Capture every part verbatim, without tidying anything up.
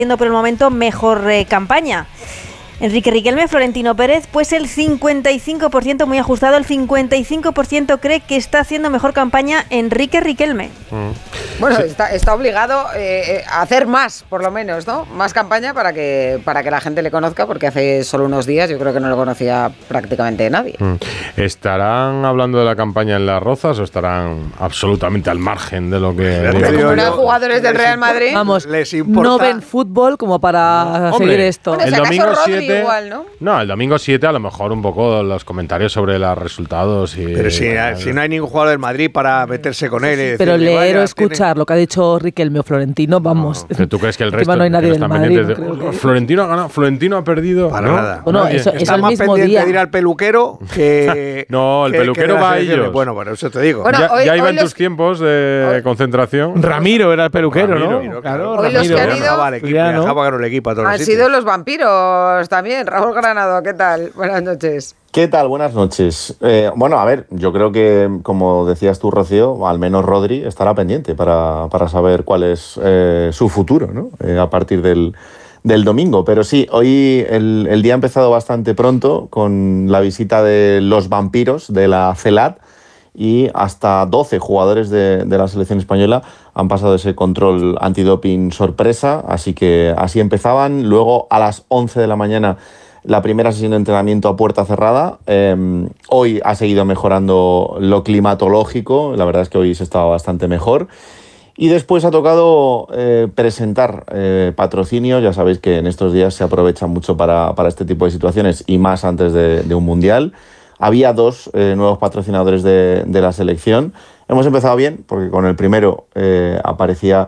haciendo por el momento mejor eh, campaña. Enrique Riquelme, Florentino Pérez, pues el cincuenta y cinco por ciento, muy ajustado, el cincuenta y cinco por ciento cree que está haciendo mejor campaña Enrique Riquelme. Mm. Bueno, sí. está, está obligado eh, a hacer más, por lo menos, ¿no? Más campaña para que, para que la gente le conozca, porque hace solo unos días yo creo que no lo conocía prácticamente nadie. Mm. ¿Estarán hablando de la campaña en Las Rozas o estarán absolutamente al margen de lo que... Como no hay jugadores del Real Madrid... Vamos, no ven fútbol como para no. seguir Hombre, esto. Bueno, el si domingo siete igual, ¿no? No, el domingo siete a lo mejor un poco los comentarios sobre los resultados. Y, pero si, bueno, si no hay ningún jugador del Madrid para meterse con él. Sí, sí, pero decirle, leer vaya, o escuchar tiene... lo que ha dicho Riquelme o Florentino, vamos. No, ¿tú crees que el resto no hay nadie que del están Madrid, pendientes de, no que... Florentino ha ganado, Florentino ha perdido? Para ¿no? nada. Bueno, eso, Está eso el más mismo pendiente día. de ir al peluquero que... no, el que, peluquero que va a ellos. Bueno, por eso te digo. Bueno, ya hoy, ya iba en los... tus tiempos de hoy... concentración. Ramiro era el peluquero, Ramiro, ¿no? Ramiro, claro, hoy Ramiro. los que han ido... Viajaba al equipo, Ya, ¿no? viajaba con el equipo a todos Han los sitios. sido los vampiros también. Raúl Granado, ¿qué tal? Buenas noches. ¿Qué tal? Buenas noches. Eh, bueno, a ver, yo creo que, como decías tú, Rocío, al menos Rodri estará pendiente para, para saber cuál es eh, su futuro, ¿no? Eh, a partir del, del domingo. Pero sí, hoy el, el día ha empezado bastante pronto con la visita de los vampiros de la CELAT y hasta doce jugadores de, de la selección española han pasado ese control antidoping sorpresa. Así que así empezaban. Luego, a las once de la mañana, la primera sesión de entrenamiento a puerta cerrada. Eh, hoy ha seguido mejorando lo climatológico, la verdad es que hoy se estaba bastante mejor. Y después ha tocado eh, presentar eh, patrocinios. Ya sabéis que en estos días se aprovechan mucho para, para este tipo de situaciones y más antes de, de un mundial. Había dos eh, nuevos patrocinadores de, de la selección. Hemos empezado bien porque con el primero eh, aparecía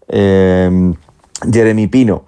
eh, Jeremy Pino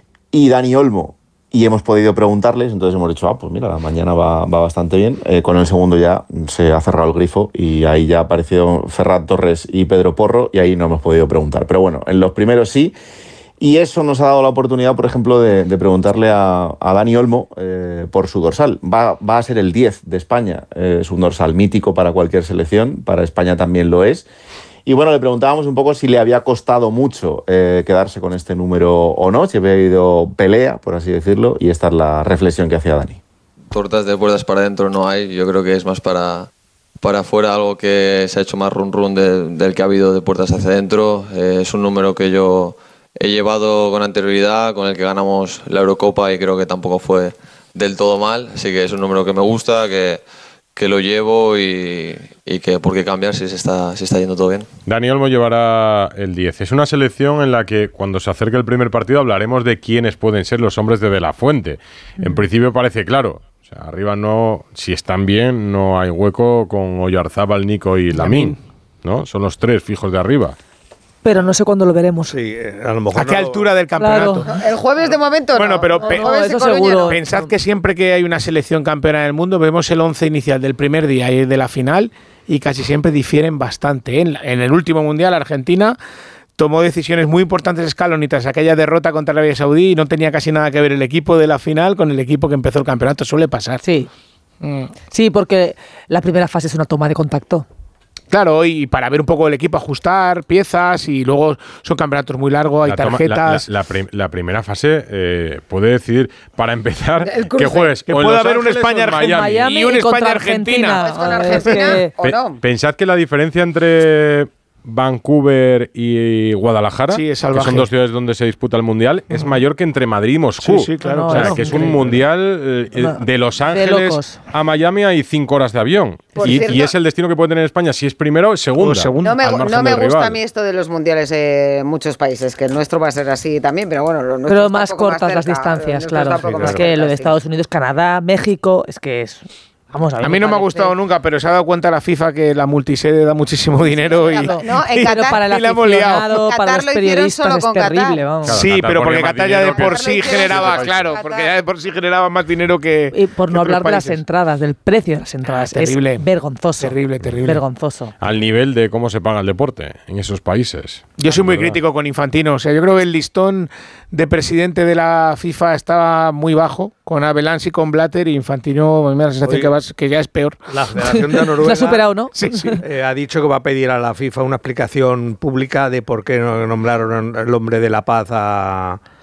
y Dani Olmo. Y hemos podido preguntarles, entonces hemos dicho, ah, pues mira, la mañana va, va bastante bien. Eh, con el segundo ya se ha cerrado el grifo y ahí ya apareció Ferran Torres y Pedro Porro y ahí no hemos podido preguntar. Pero bueno, en los primeros sí. Y eso nos ha dado la oportunidad, por ejemplo, de, de preguntarle a, a Dani Olmo eh, por su dorsal. Va, va a ser el diez de España. Eh, es un dorsal mítico para cualquier selección, para España también lo es. Y bueno, le preguntábamos un poco si le había costado mucho eh, quedarse con este número o no, si había habido pelea, por así decirlo, y esta es la reflexión que hacía Dani. Tortas de puertas para adentro no hay, yo creo que es más para, para afuera, algo que se ha hecho más run run de, del que ha habido de puertas hacia adentro. Eh, es un número que yo he llevado con anterioridad, con el que ganamos la Eurocopa y creo que tampoco fue del todo mal, así que es un número que me gusta, que... que lo llevo y, y que por qué cambiar si se está, si está yendo todo bien. Dani Olmo llevará el diez. Es una selección en la que cuando se acerque el primer partido hablaremos de quiénes pueden ser los hombres de De La Fuente. En mm. principio parece claro. O sea, arriba no, si están bien, no hay hueco con Oyarzábal, Nico y Lamine, ¿no? Son los tres fijos de arriba. Pero no sé cuándo lo veremos. Sí, a lo mejor. ¿A qué no altura lo... del campeonato? Claro. El jueves de momento no. Bueno, pero no, pe- el jueves no, eso de Coruña seguro. no. Pensad que siempre que hay una selección campeona del mundo, vemos el once inicial del primer día y de la final y casi siempre difieren bastante. En, la, en el último mundial, Argentina tomó decisiones muy importantes Scaloni tras aquella derrota contra Arabia Saudí y no tenía casi nada que ver el equipo de la final con el equipo que empezó el campeonato. Suele pasar. Sí, mm. sí, porque la primera fase es una toma de contacto. Claro, y para ver un poco el equipo, ajustar piezas y luego son campeonatos muy largos, hay la toma, tarjetas. La, la, la, prim, la primera fase eh, puede decidir, para empezar, que juegues. Que puede haber un España-Argentina Miami y un y España-Argentina. ¿Es con Argentina es que, o no? Pensad que la diferencia entre Vancouver y Guadalajara, sí, es que son dos ciudades donde se disputa el Mundial, uh-huh. es mayor que entre Madrid y Moscú. Sí, sí, claro. No, o sea, no, que es increíble. un Mundial eh, no, de Los Ángeles de a Miami hay cinco horas de avión. Y, cierto, y es el destino que puede tener España, si es primero o segundo. segundo. No me, no me gusta a mí esto de los mundiales en muchos países, que el nuestro va a ser así también, pero bueno, lo pero más cortas más las distancias, claro. Sí, claro. Es que lo de Estados Unidos, Canadá, México, es que es... Vamos, a, a mí no me ha gustado nunca, pero se ha dado cuenta la FIFA que la multisede da muchísimo dinero y, no, en Qatar, pero para el aficionado, para los periodistas es terrible, vamos. Claro, sí, Qatar pero porque Qatar ya de por sí generaba, claro, Qatar. porque ya de por sí generaba más dinero que y por no hablar países. de las entradas, del precio de las entradas, ah, terrible, es vergonzoso, terrible, terrible, vergonzoso. Al nivel de cómo se paga el deporte en esos países. Yo soy muy crítico con Infantino, o sea, yo creo que el listón de presidente de la FIFA estaba muy bajo, con Abelans y con Blatter, y Infantino me da la sensación que, va, que ya es peor. La Federación de Noruega ¿Se ha superado, no? Sí, sí. Eh, ha dicho que va a pedir a la FIFA una explicación pública de por qué no nombraron el hombre de la paz a,